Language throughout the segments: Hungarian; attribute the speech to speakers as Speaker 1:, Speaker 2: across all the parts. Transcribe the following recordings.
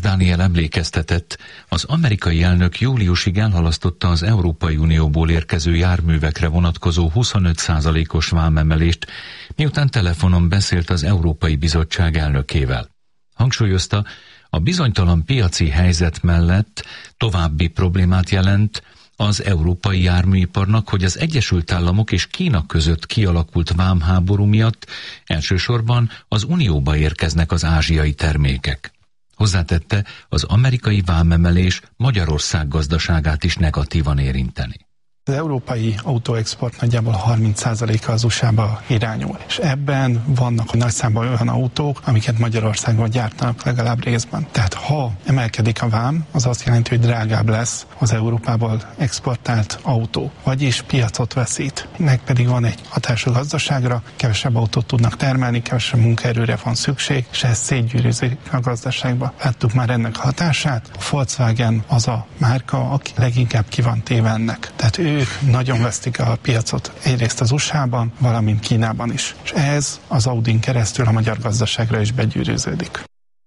Speaker 1: Dániel emlékeztetett, az amerikai elnök júliusig elhalasztotta az Európai Unióból érkező járművekre vonatkozó 25%-os vámemelést, miután telefonon beszélt az Európai Bizottság elnökével. Hangsúlyozta, a bizonytalan piaci helyzet mellett további problémát jelent az európai járműiparnak, hogy az Egyesült Államok és Kína között kialakult vámháború miatt elsősorban az Unióba érkeznek az ázsiai termékek. Hozzátette, az amerikai vámemelés Magyarország gazdaságát is negatívan érinteni.
Speaker 2: Az európai autóexport nagyjából 30%-a az USA-ba irányul, és ebben vannak nagy számban olyan autók, amiket Magyarországon gyártanak legalább részben. Tehát ha emelkedik a vám, az azt jelenti, hogy drágább lesz az Európából exportált autó, vagyis piacot veszít. Ennek pedig van egy hatás a gazdaságra, kevesebb autót tudnak termelni, kevesebb munkaerőre van szükség, és ez szétgyűrűzik a gazdaságba. Láttuk már ennek hatását. A Volkswagen az a márka, aki leginkább ki van téve ennek. Tehát ők nagyon vesztik a piacot egyrészt az USA-ban, valamint Kínában is. És ez az Audin keresztül a magyar gazdaságra is begyűrűződik.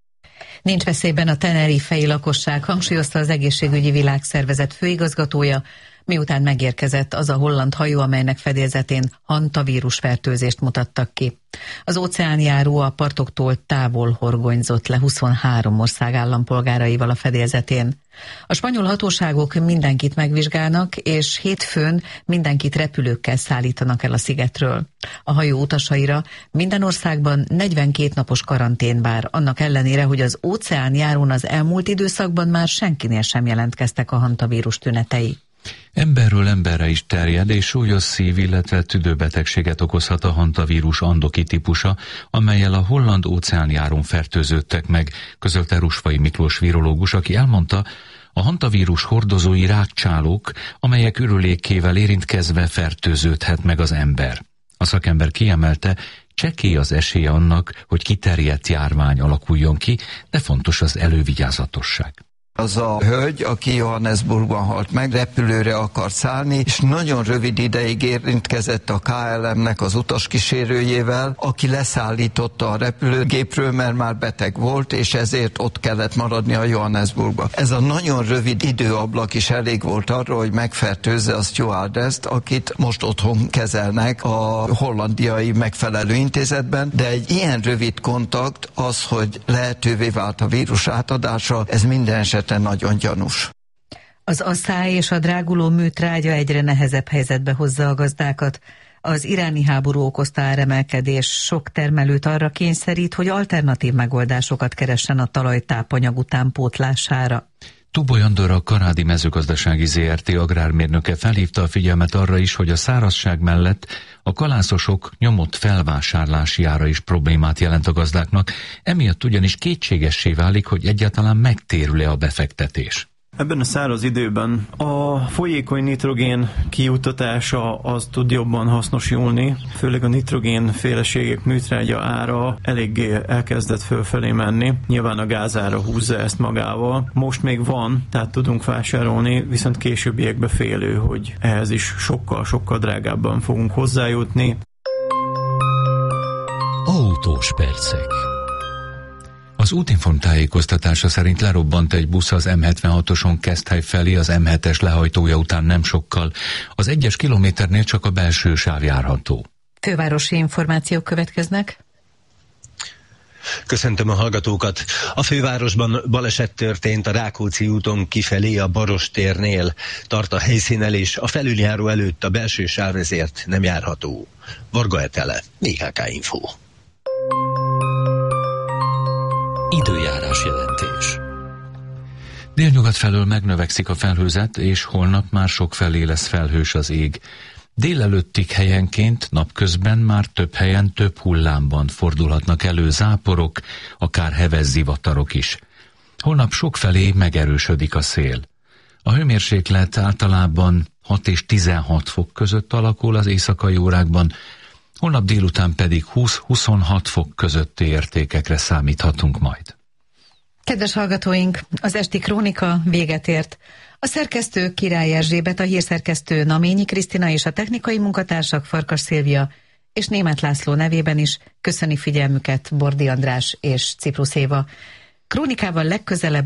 Speaker 3: Nincs veszélyben a tenerifei lakosság, hangsúlyozta az Egészségügyi Világszervezet főigazgatója, miután megérkezett az a holland hajó, amelynek fedélzetén hantavírusfertőzést mutattak ki. Az óceánjáró a partoktól távol horgonyzott le 23 ország állampolgáraival a fedélzetén. A spanyol hatóságok mindenkit megvizsgálnak, és hétfőn mindenkit repülőkkel szállítanak el a szigetről. A hajó utasaira minden országban 42 napos karantén vár, annak ellenére, hogy az óceánjárón az elmúlt időszakban már senkinél sem jelentkeztek a hantavírus tünetei.
Speaker 1: Emberről emberre is terjed, és súlyos szív-, illetve tüdőbetegséget okozhat a hantavírus andoki típusa, amellyel a holland óceánjáron fertőződtek meg, közölte Rusfai Miklós virológus, aki elmondta, a hantavírus hordozói rákcsálók, amelyek ürülékével érintkezve fertőződhet meg az ember. A szakember kiemelte, csekély az esélye annak, hogy kiterjedt járvány alakuljon ki, de fontos az elővigyázatosság.
Speaker 4: Az a hölgy, aki Johannesburgban halt meg, repülőre akart szállni, és nagyon rövid ideig érintkezett a KLM-nek az utaskísérőjével, aki leszállította a repülőgépről, mert már beteg volt, és ezért ott kellett maradni a Johannesburgba. Ez a nagyon rövid időablak is elég volt arra, hogy megfertőzze a stewardesst, akit most otthon kezelnek a hollandiai megfelelő intézetben, de egy ilyen rövid kontakt az, hogy lehetővé vált a vírus átadása, ez minden esetben nagyon gyanús.
Speaker 3: Az asszály és a dráguló műtrágya egyre nehezebb helyzetbe hozza a gazdákat. Az iráni háború okozta áremelkedés sok termelőt arra kényszerít, hogy alternatív megoldásokat keressen a talaj tápanyag utánpótlására.
Speaker 1: Tuboly Andor, a Karádi Mezőgazdasági Zrt. Agrármérnöke felhívta a figyelmet arra is, hogy a szárazság mellett a kalászosok nyomott felvásárlási ára is problémát jelent a gazdáknak, emiatt ugyanis kétségessé válik, hogy egyáltalán megtérül-e a befektetés.
Speaker 5: Ebben a száraz időben a folyékony nitrogén kijutatása az tud jobban hasznosulni, főleg a nitrogén féleségek műtrágya ára eléggé elkezdett fölfelé menni. Nyilván a gázára húzza ezt magával. Most még van, tehát tudunk vásárolni, viszont későbbiekben félő, hogy ehhez is sokkal drágábban fogunk hozzájutni.
Speaker 1: Autós percek. Az Útinform tájékoztatása szerint lerobbant egy busz az M76-oson Keszthely felé, az M7-es lehajtója után nem sokkal. Az 1-es kilométernél csak a belső sáv járható.
Speaker 3: Fővárosi információk következnek.
Speaker 6: Köszöntöm a hallgatókat! A fővárosban baleset történt a Rákóczi úton kifelé a Baross térnél. Tart a helyszínelés, a felüljáró előtt a belső sáv ezért nem járható. Varga Etele, VHK Info.
Speaker 1: Időjárás jelentés. Délnyugat felől megnövekszik a felhőzet, és holnap már sokfelé lesz felhős az ég. Délelőttig helyenként, napközben már több helyen, több hullámban fordulhatnak elő záporok, akár heves zivatarok is. Holnap sokfelé megerősödik a szél. A hőmérséklet általában 6 és 16 fok között alakul az éjszakai órákban, holnap délután pedig 20-26 fok közötti értékekre számíthatunk majd.
Speaker 3: Kedves hallgatóink, az esti krónika véget ért. A szerkesztő Király Erzsébet, a hírszerkesztő Naményi Krisztina és a technikai munkatársak Farkas Szilvia és Németh László nevében is köszöni figyelmüket Bordi András és Ciprusz Éva. Krónikával legközelebb